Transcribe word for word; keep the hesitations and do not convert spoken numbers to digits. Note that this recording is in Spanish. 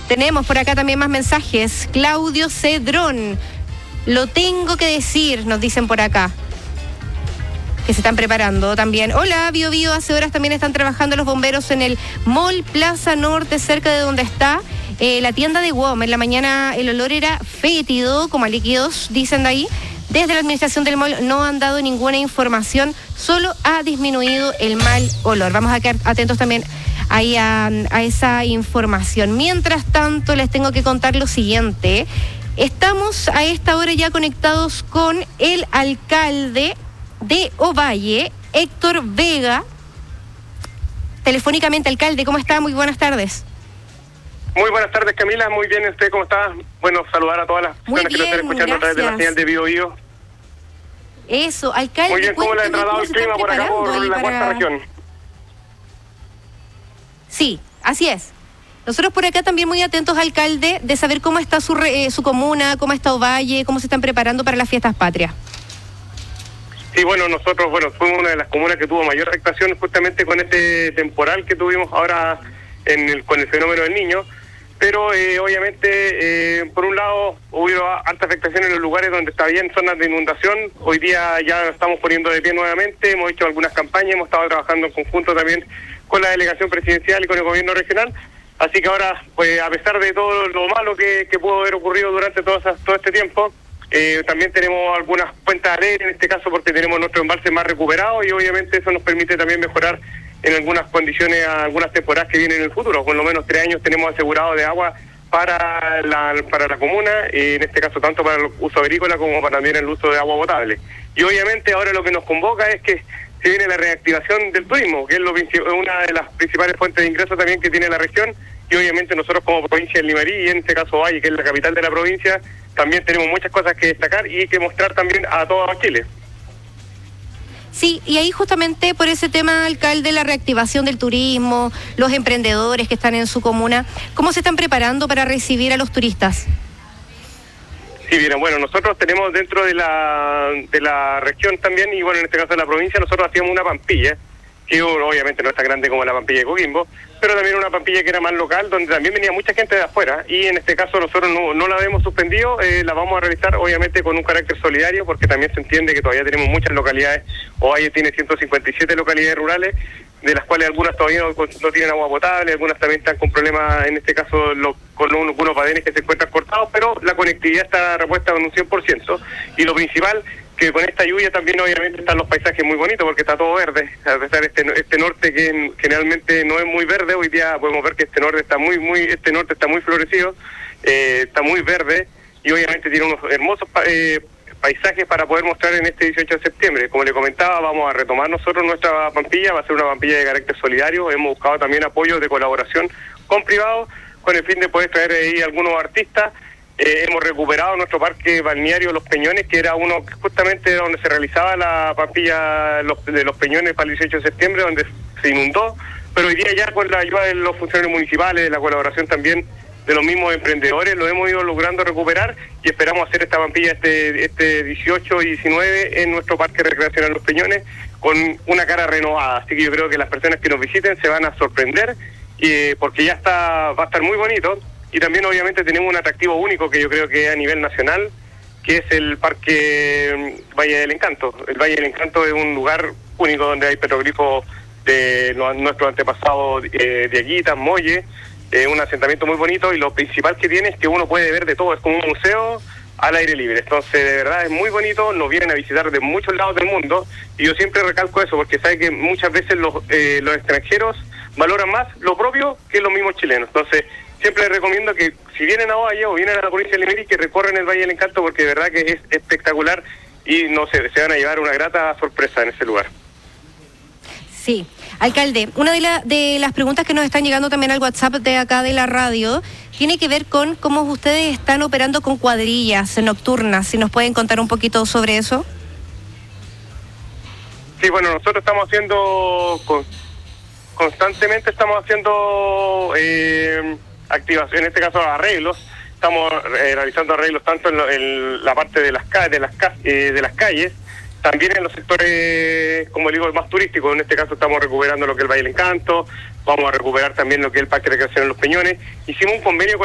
Tenemos por acá también más mensajes. Claudio Cedrón. Lo tengo que decir, nos dicen por acá. Que se están preparando también. Hola, Bio Bio, hace horas también están trabajando los bomberos en el Mall Plaza Norte, cerca de donde está eh, la tienda de W O M. En la mañana el olor era fétido, como a líquidos, dicen de ahí. Desde la administración del mall no han dado ninguna información, solo ha disminuido el mal olor. Vamos a quedar atentos también ahí a, a esa información. Mientras tanto, les tengo que contar lo siguiente. Estamos a esta hora ya conectados con el alcalde de Ovalle, Héctor Vega. Telefónicamente, alcalde, ¿cómo está? Muy buenas tardes. Muy buenas tardes, Camila. Muy bien, ¿usted cómo está? Bueno, saludar a todas las personas bien, que nos están escuchando gracias. A través de la señal de Bio Bio. Eso, alcalde. Muy bien, ¿cómo le ha tratado el clima por acá, por la para... cuarta región? Sí, así es. Nosotros por acá también muy atentos, alcalde, de saber cómo está su, eh, su comuna, cómo está Ovalle, cómo se están preparando para las fiestas patrias. Sí, bueno, nosotros, bueno, fuimos una de las comunas que tuvo mayor afectación justamente con este temporal que tuvimos ahora en el, con el fenómeno del Niño. Pero eh, obviamente, eh, por un lado, hubo alta afectación en los lugares donde está bien zonas de inundación. Hoy día ya estamos poniendo de pie nuevamente, hemos hecho algunas campañas, hemos estado trabajando en conjunto también con la delegación presidencial y con el gobierno regional. Así que ahora, pues a pesar de todo lo malo que, que pudo haber ocurrido durante todo, esas, todo este tiempo, eh, también tenemos algunas cuentas alegres en este caso porque tenemos nuestro embalse más recuperado y obviamente eso nos permite también mejorar en algunas condiciones, algunas temporadas que vienen en el futuro. Por lo menos tres años tenemos asegurado de agua para la para la comuna, y en este caso tanto para el uso agrícola como para también el uso de agua potable. Y obviamente ahora lo que nos convoca es que se viene la reactivación del turismo, que es lo, una de las principales fuentes de ingreso también que tiene la región, y obviamente nosotros como provincia de Limarí, y en este caso Valle, que es la capital de la provincia, también tenemos muchas cosas que destacar y que mostrar también a todo Chile. Sí, y ahí justamente por ese tema, alcalde, la reactivación del turismo, los emprendedores que están en su comuna, ¿cómo se están preparando para recibir a los turistas? Sí, bien, bueno, nosotros tenemos dentro de la de la región también, y bueno, en este caso de la provincia, nosotros hacíamos una pampilla, que obviamente no es tan grande como la pampilla de Coquimbo, pero también una pampilla que era más local, donde también venía mucha gente de afuera, y en este caso nosotros no, no la hemos suspendido, eh, la vamos a realizar obviamente con un carácter solidario, porque también se entiende que todavía tenemos muchas localidades. Ovalle tiene ciento cincuenta y siete localidades rurales, de las cuales algunas todavía no, no tienen agua potable, algunas también están con problemas, en este caso lo, con algunos badenes que se encuentran cortados, pero la conectividad está repuesta en un cien por ciento, y lo principal, que con esta lluvia también obviamente están los paisajes muy bonitos porque está todo verde, a pesar de este, este norte que generalmente no es muy verde. Hoy día podemos ver que este norte está muy muy este norte está muy florecido, eh, está muy verde, y obviamente tiene unos hermosos eh, paisajes para poder mostrar en este dieciocho de septiembre. Como le comentaba, vamos a retomar nosotros nuestra pampilla, va a ser una pampilla de carácter solidario. Hemos buscado también apoyo de colaboración con privados con el fin de poder traer ahí algunos artistas. Eh, hemos recuperado nuestro parque balneario Los Peñones, que era uno justamente donde se realizaba la pampilla los, de Los Peñones para el dieciocho de septiembre, donde se inundó, pero hoy día ya con la ayuda de los funcionarios municipales, de la colaboración también de los mismos emprendedores, lo hemos ido logrando recuperar, y esperamos hacer esta pampilla este, este dieciocho y diecinueve en nuestro parque recreacional Los Peñones con una cara renovada. Así que yo creo que las personas que nos visiten se van a sorprender, y, porque ya está va a estar muy bonito. Y también obviamente tenemos un atractivo único que yo creo que es a nivel nacional, que es el Parque Valle del Encanto. El Valle del Encanto es un lugar único donde hay petroglifos de nuestros antepasados, eh, de Aguitas, Molle, eh, un asentamiento muy bonito, y lo principal que tiene es que uno puede ver de todo, es como un museo al aire libre. Entonces de verdad es muy bonito, nos vienen a visitar de muchos lados del mundo, y yo siempre recalco eso porque sabe que muchas veces los, eh, los extranjeros valoran más lo propio que los mismos chilenos. Entonces siempre les recomiendo que si vienen a Ovalle o vienen a la provincia de Limarí, que recorren el Valle del Encanto, porque de verdad que es espectacular, y no sé, se van a llevar una grata sorpresa en ese lugar. Sí, alcalde, una de, la, de las preguntas que nos están llegando también al WhatsApp de acá de la radio tiene que ver con cómo ustedes están operando con cuadrillas nocturnas. Si nos pueden contar un poquito sobre eso. Sí, bueno, nosotros estamos haciendo, con, constantemente estamos haciendo eh, activación, en este caso arreglos. Estamos eh, realizando arreglos tanto en, lo, en la parte de las, de las, eh, de las calles, también en los sectores, como digo, más turísticos. En este caso estamos recuperando lo que es el Valle del Encanto, vamos a recuperar también lo que es el Parque de Recreación en Los Peñones. Hicimos un convenio con